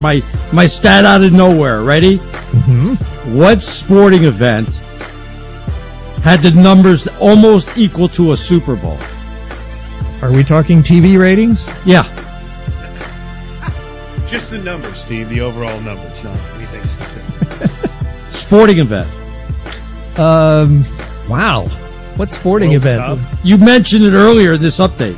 My stat out of nowhere. Ready? Mm-hmm. What sporting event had the numbers almost equal to a Super Bowl? Are we talking TV ratings? Yeah. Just the numbers, Steve. The overall numbers, not anything specific. Sporting event. Wow. What sporting World event? Cup. You mentioned it earlier in this update.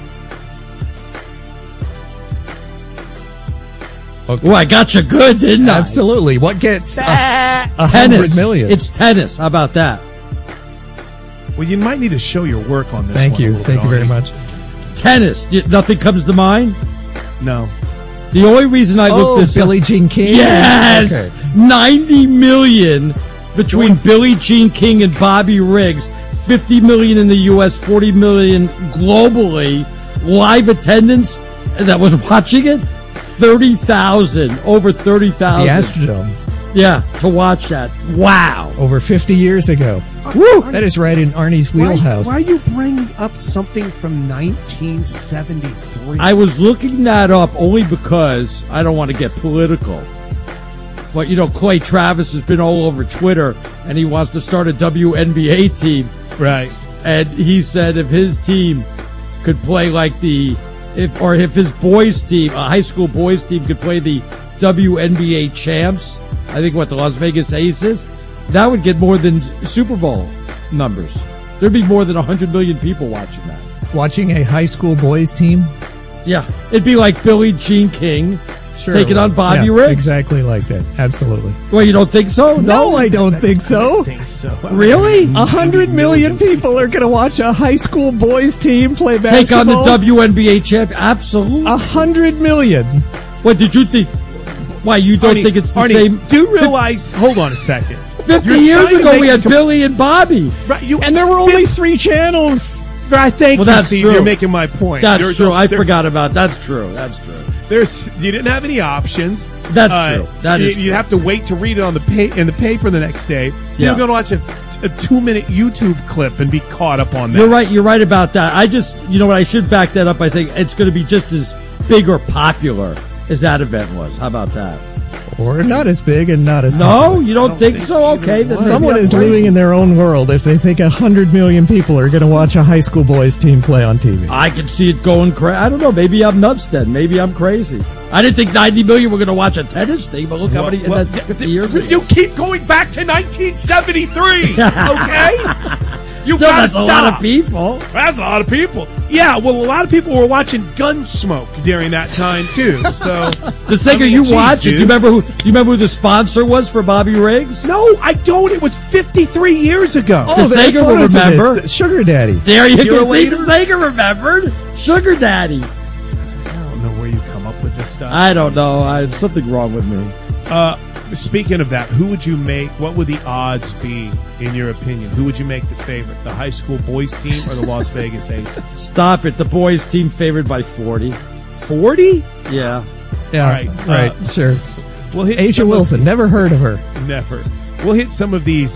Okay. Oh, I got you good, didn't I? Absolutely. What gets Tennis. 100 million? It's tennis. How about that? Well, you might need to show your work on this. Thank one a you. little Thank bit, you very Arnie. much. Tennis. Nothing comes to mind? No. The only reason I looked this Billie up. Jean King? Yes! Okay. 90 million between Billie Jean King and Bobby Riggs. 50 million in the U.S., 40 million globally. Live attendance that was watching it, 30,000. Over 30,000. The Astrodome. Yeah, to watch that. Wow. Over 50 years ago. Woo! That is right in Arnie's wheelhouse. Why are you bringing up something from 1973? I was looking that up only because I don't want to get political. But, Clay Travis has been all over Twitter, and he wants to start a WNBA team. Right. And he said if his team could play like if his boys team, a high school boys team, could play the WNBA champs, I think the Las Vegas Aces, that would get more than Super Bowl numbers. There'd be more than 100 million people watching that. Watching a high school boys team? Yeah, it'd be like Billie Jean King Sure. taking on Bobby Riggs. Exactly like that. Absolutely. Well, you don't think so? No, I don't think so. I think so. Really? 100 million people are going to watch a high school boys team play Take on the basketball. WNBA champ? Absolutely. 100 million. What did you think? Why, you don't think it's the Arnie, same? do you realize? Hold on a second. 50 You're years trying to ago, make we a had Billy and Bobby. Right, And there were only 3 channels. I thank Well, you, that's Steve. true. You're making my point. That's true. I forgot about That's true. That's true. You didn't have any options. That's true. That is You'd true. have to wait to read it on in the paper the next day. Yeah. You're going to watch a 2-minute YouTube clip and be caught up on that. You're right. You're right about that. I just, what, I should back that up by saying it's going to be just as big or popular as that event was. How about that? Or not as big and not as No, popular. you don't think so? Okay. Then Someone maybe is I'm crazy. living in their own world if they think 100 million people are going to watch a high school boys team play on TV. I can see it going crazy. I don't know. Maybe I'm nuts then. Maybe I'm crazy. I didn't think 90 million were going to watch a tennis thing, but look how many Well, that's 50 years ago. You keep going back to 1973, okay? You Still, gotta that's stop. a lot of people. That's a lot of people. Yeah, well, a lot of people were watching Gunsmoke during that time too. So The second you watch it, do you remember who the sponsor was for Bobby Riggs? No, I don't. It was 53 years ago. The they had Sager will photos of remember. this. Sugar Daddy. There you Year go. See, later? the Sager remembered. Sugar Daddy. I don't know where you come up with this stuff. I don't know. Something wrong with me. Speaking of that, who would you make? What would the odds be, in your opinion? Who would you make the favorite? The high school boys team or the Las Vegas Aces? Stop it. The boys' team favored by 40. 40? Yeah. Yeah, All right, right, sure. We'll hit Asia some of Wilson, never heard of her. Never. We'll hit some of these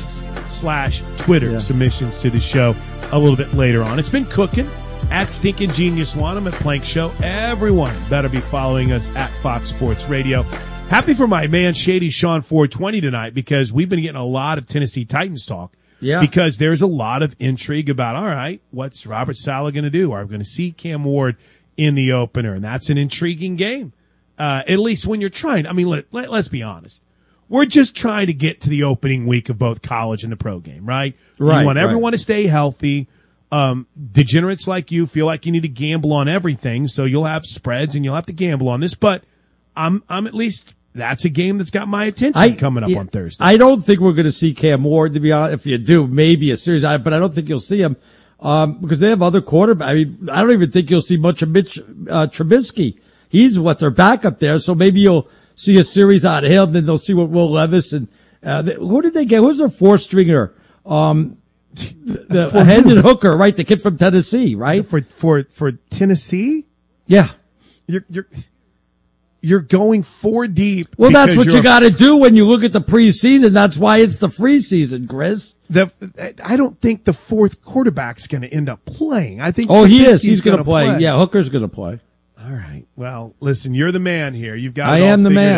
X/Twitter submissions to the show a little bit later on. It's been cooking at Stinkin' Genius One. I'm at Plank Show. Everyone better be following us at Fox Sports Radio. Happy for my man Shady Sean 420 tonight because we've been getting a lot of Tennessee Titans talk. Yeah. Because there's a lot of intrigue about, all right, what's Robert Saleh going to do? Are we going to see Cam Ward in the opener? And that's an intriguing game. At least when you're trying. I mean, let's be honest. We're just trying to get to the opening week of both college and the pro game, right? Right. You want everyone to stay healthy. Degenerates like you feel like you need to gamble on everything, so you'll have spreads and you'll have to gamble on this. But I'm at least that's a game that's got my attention coming up on Thursday. I don't think we're going to see Cam Ward, to be honest. If you do, maybe a series, but I don't think you'll see him because they have other quarterbacks. I mean, I don't even think you'll see much of Mitch Trubisky. He's their backup there, so maybe you'll see a series out of him. Then they'll see what Will Levis and who did they get? Who's their 4th-stringer? The Hendon Hooker, right? The kid from Tennessee, right? For Tennessee, Yeah. you're going 4 deep. Well, that's because what you got to do when you look at the preseason. That's why it's the free season, Chris. I don't think the 4th quarterback's going to end up playing. I think. Oh, he is. Trubisky's He's going to gonna play. Yeah, Hooker's going to play. All right. Well, listen, you're the man here. You've got. I it all am the figured man.